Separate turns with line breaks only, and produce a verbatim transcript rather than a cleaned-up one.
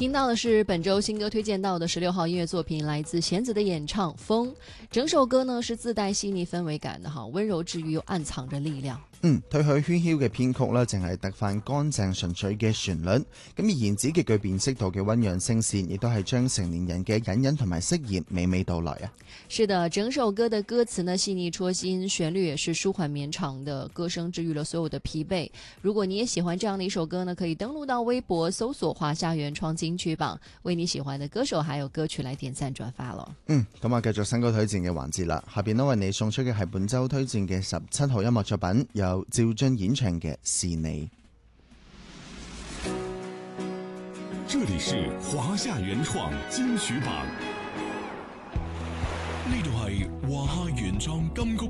听到的是本周新歌推荐到的十六號音樂作品，來自弦子的演唱《風》。整首歌呢是自帶細膩氛圍感的哈，溫柔治癒又暗藏着力量。
嗯，褪去喧囂嘅編曲啦，淨係特翻乾淨純粹嘅旋律。咁而言子極具辨識度嘅溫潤聲線，亦都係將成年人嘅隱隱同埋釋然娓娓道來啊。
是的，整首歌的歌詞呢細膩戳心，旋律也是舒緩綿長的，歌聲治癒了所有的疲憊。如果你也喜歡這樣的一首歌呢，可以登錄到微博搜索華夏原創金曲榜，為你喜歡的歌手還有歌曲來點讚轉發咯。
嗯，咁啊，繼續新歌推薦嘅環節啦。下邊呢為你送出嘅係本周推薦嘅十七號音樂作品，由趙俊演唱嘅《是你》。
這裡是華夏原創金曲榜，呢度係華夏原創金曲